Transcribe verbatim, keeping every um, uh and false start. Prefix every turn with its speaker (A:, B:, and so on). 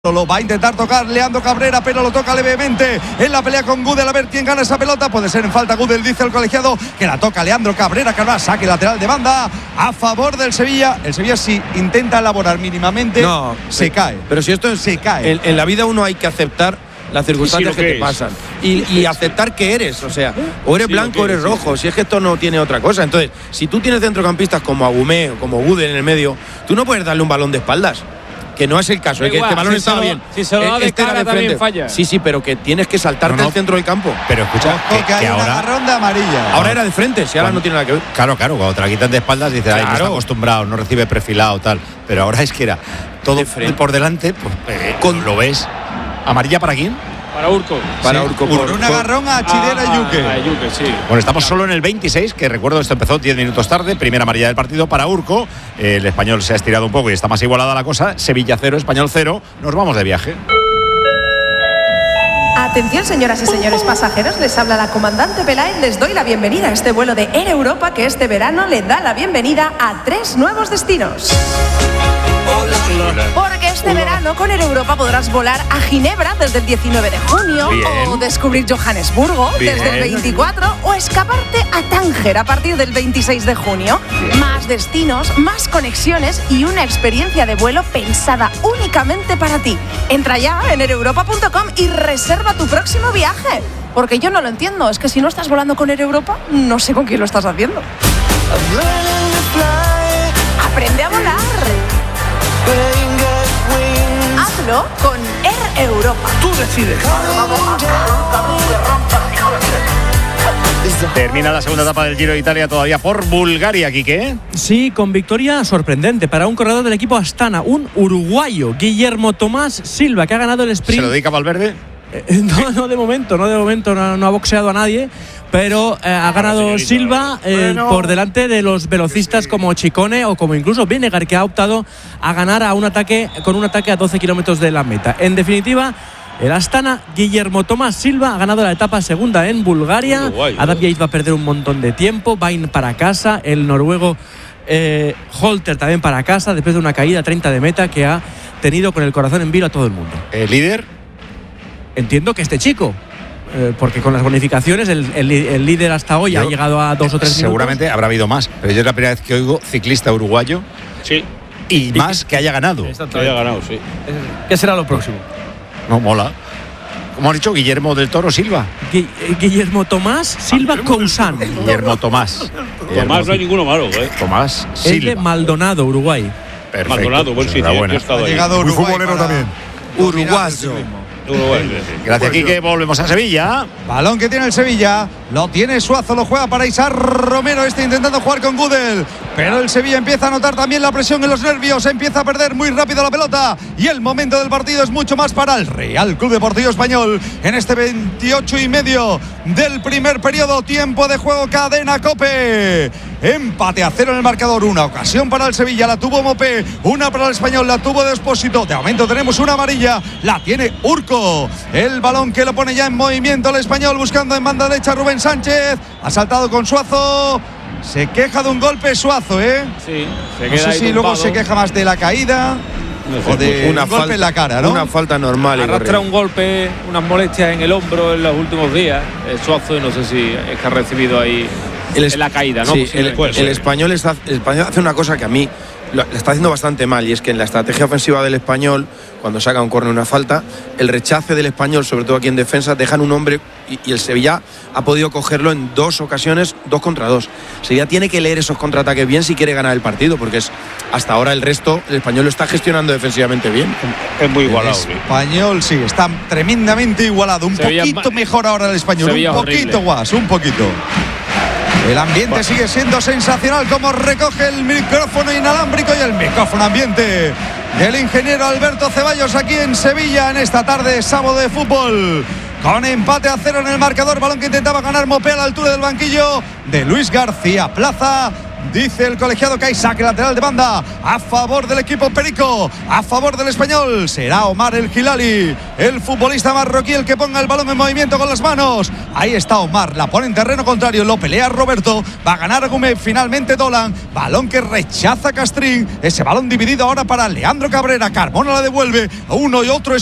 A: Lo va a intentar tocar Leandro Cabrera, pero lo toca levemente en la pelea con Gudel. A ver quién gana esa pelota. Puede ser en falta Gudel, dice el colegiado, que la toca Leandro Cabrera. Carvajal, saque lateral de banda a favor del Sevilla. El Sevilla, si intenta elaborar mínimamente, no, se
B: sí,
A: cae.
B: Pero si esto es,
A: se cae.
B: En, en la vida uno hay que aceptar las circunstancias sí, sí, que, que te pasan y, y aceptar que eres, o sea, o eres sí, blanco o eres rojo, si es que esto no tiene otra cosa. Entonces, si tú tienes centrocampistas como Agumé o como Gudel en el medio, tú no puedes darle un balón de espaldas. Que no es el caso, es que este balón si estaba
C: lo,
B: bien.
C: Si se lo da de
B: este
C: cara
B: de
C: también falla.
B: Sí, sí, pero que tienes que saltarte
D: no, no.
B: al centro del campo.
D: Pero escucha,
A: Ojo, que, que hay que ahora, una agarrón de amarilla.
B: Ahora era de frente, si ahora
D: cuando,
B: no tiene nada que ver.
D: Claro, claro, cuando te la quitan de espaldas dices, claro. Ay, no está acostumbrado, no recibe perfilado, tal. Pero ahora es que era todo de por delante, pues eh, con, ¿lo ves? ¿Amarilla para quién?
C: Para Urco.
B: Para
A: sí,
B: Urco.
A: Por un agarrón a Chidera
C: ah,
A: Yuque.
C: A Yuque, sí.
D: Bueno, estamos solo en el veintiséis, que recuerdo esto empezó diez minutos tarde. Primera amarilla del partido para Urco. Eh, el Español se ha estirado un poco y está más igualada la cosa. Sevilla cero, Español cero. Nos vamos de viaje.
E: Atención, señoras y señores pasajeros, les habla la comandante Peláez. Les doy la bienvenida a este vuelo de Air Europa que este verano le da la bienvenida a tres nuevos destinos. Porque este verano con Air Europa podrás volar a Ginebra desde el diecinueve de junio. Bien. O descubrir Johannesburgo Bien. desde el veinticuatro, o escaparte a Tánger a partir del veintiséis de junio. Bien. Más destinos, más conexiones y una experiencia de vuelo pensada únicamente para ti. Entra ya en air europa punto com y reserva tu próximo viaje. Porque yo no lo entiendo, es que si no estás volando con Air Europa, no sé con quién lo estás haciendo. Aprende a volar. Hazlo con Air Europa.
F: Tú decides.
D: Termina la segunda etapa del Giro de Italia todavía por Bulgaria, Quique.
G: Sí, con victoria sorprendente para un corredor del equipo Astana, un uruguayo, Guillermo Tomás Silva, que ha ganado el sprint.
D: ¿Se lo dedica a Valverde?
G: Eh, no, no de momento, no de momento, no, no ha boxeado a nadie. Pero eh, ha ganado Silva eh, bueno. por delante de los velocistas como Chicone o como incluso Vinegar, que ha optado a ganar a un ataque con un ataque a doce kilómetros de la meta. En definitiva, el Astana, Guillermo Tomás Silva, ha ganado la etapa segunda en Bulgaria. Uruguay, Adam Yates va a perder un montón de tiempo, va a ir para casa. El noruego eh, Holter también para casa, después de una caída treinta de meta que ha tenido con el corazón en vilo a todo el mundo.
D: ¿El líder?
G: Entiendo que este chico. Eh, porque con las bonificaciones el, el, el líder hasta hoy yo, ha llegado a dos o tres
D: seguramente
G: minutos.
D: Habrá habido más, pero yo es la primera vez que oigo ciclista uruguayo.
C: Sí.
D: Y, y más que haya ganado.
C: Que haya ganado, sí.
G: ¿Qué será lo próximo?
D: No, mola. Como han dicho, Guillermo del Toro Silva.
G: Gu Guillermo Tomás Silva Cousan.
D: Guillermo Tomás. Guillermo
C: Tomás no hay ninguno malo, ¿eh?
D: Tomás Silva.
G: Es de Maldonado, Uruguay.
C: Perfecto. Maldonado, buen sitio.
D: Buena.
A: Ha llegado Uruguay.
D: Muy futbolero también.
B: Uruguayo.
D: Gracias, Quique. Volvemos a Sevilla.
A: Balón que tiene el Sevilla. Lo tiene Suazo, lo juega para Isar Romero. Este intentando jugar con Gudel. Pero el Sevilla empieza a notar también la presión en los nervios. Empieza a perder muy rápido la pelota. Y el momento del partido es mucho más para el Real Club Deportivo Español. En este veintiocho y medio del primer periodo. Tiempo de juego, cadena COPE. Empate a cero en el marcador. Una ocasión para el Sevilla. La tuvo Mopé. Una para el Español. La tuvo Despósito. De momento tenemos una amarilla. La tiene Urco. El balón que lo pone ya en movimiento el Español, buscando en banda derecha Rubén Sánchez. Ha saltado con Suazo. Se queja de un golpe Suazo, ¿eh?
C: Sí, se
A: no
C: queda
A: sé
C: ahí
A: si
C: tumbado.
A: luego se queja más de la caída no sé, o de
B: una
A: un golpe
B: falta,
A: en la cara, ¿no?
B: Una falta normal.
C: Arrastra un golpe, unas molestias en el hombro en los últimos días. El Suazo, no sé si es que ha recibido ahí el en la caída, ¿no?
B: Sí, el, el, español está, el español hace una cosa que a mí lo, le está haciendo bastante mal, y es que en la estrategia ofensiva del Español, cuando saca un córner, una falta, el rechace del Español, sobre todo aquí en defensa, dejan un hombre, y, y el Sevilla ha podido cogerlo en dos ocasiones, dos contra dos. Sevilla tiene que leer esos contraataques bien si quiere ganar el partido, porque es hasta ahora el resto, el Español lo está gestionando defensivamente bien.
C: Es muy igualado.
A: El Español sí, está tremendamente igualado. Un Sevilla poquito mejor ahora el Español, Sevilla un poquito horrible. Guas, un poquito. El ambiente bueno. sigue siendo sensacional, como recoge el micrófono inalámbrico y el micrófono ambiente del ingeniero Alberto Ceballos aquí en Sevilla en esta tarde sábado de fútbol. Con empate a cero en el marcador, balón que intentaba ganar Mopé a la altura del banquillo de Luis García Plaza. Dice el colegiado que hay saque lateral de banda a favor del equipo perico, a favor del español. Será Omar El Hilali, el futbolista marroquí, el que ponga el balón en movimiento con las manos. Ahí está Omar, la pone en terreno contrario, lo pelea Roberto, va a ganar Gómez, finalmente Dolan, balón que rechaza Castrín, ese balón dividido ahora para Leandro Cabrera. Carmona la devuelve, uno y otro es